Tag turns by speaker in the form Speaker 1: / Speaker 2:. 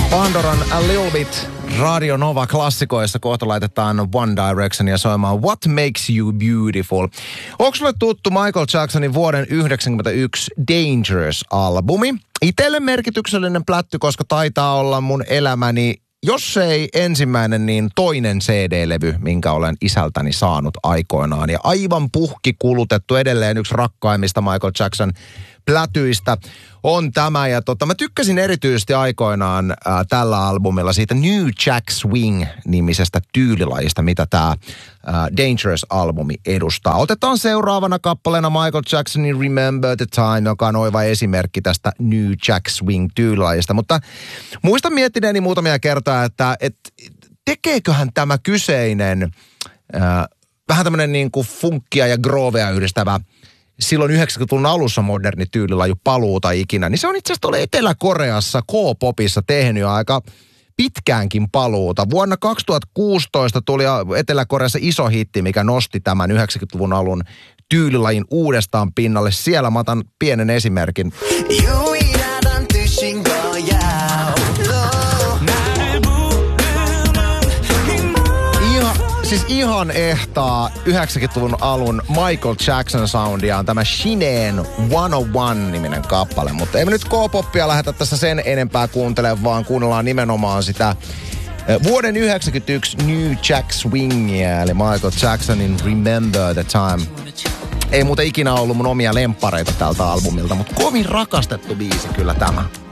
Speaker 1: Pandoran A Little Bit Radio Nova -klassikoissa kohta laitetaan One Directionia soimaan What Makes You Beautiful. Onko sulle tuttu Michael Jacksonin vuoden 1991 Dangerous-albumi? Itelle merkityksellinen plätty, koska taitaa olla mun elämäni, jos ei ensimmäinen, niin toinen CD-levy, minkä olen isältäni saanut aikoinaan. Ja aivan puhki kulutettu, edelleen yksi rakkaimmista Michael Jackson plätyistä on tämä. Ja mä tykkäsin erityisesti aikoinaan tällä albumilla siitä New Jack Swing-nimisestä tyylilajista, mitä tämä Dangerous-albumi edustaa. Otetaan seuraavana kappaleena Michael Jacksonin Remember the Time, joka on oiva esimerkki tästä New Jack Swing-tyylilajista. Mutta muistan miettineeni muutamia kertaa, että tekeeköhän tämä kyseinen vähän tämmöinen niin kuin funkkia ja groovea yhdistävä silloin 90-luvun alussa moderni tyylilaju paluuta ikinä, niin se on itse asiassa tuolla Etelä-Koreassa K-popissa tehnyt jo aika pitkäänkin paluuta. Vuonna 2016 tuli Etelä-Koreassa iso hitti, mikä nosti tämän 90-luvun alun tyylilajin uudestaan pinnalle. Siellä mä otan pienen esimerkin. Siis ihan ehtaa 90-luvun alun Michael Jackson soundia on tämä Shineen 101-niminen kappale. Mutta ei me nyt K-poppia lähdetä tässä sen enempää kuuntelemaan, vaan kuunnellaan nimenomaan sitä vuoden 1991 New Jack Swingia, eli Michael Jacksonin Remember the Time. Ei muuten ikinä ollut mun omia lemppareita tältä albumilta, mutta kovin rakastettu biisi kyllä tämä.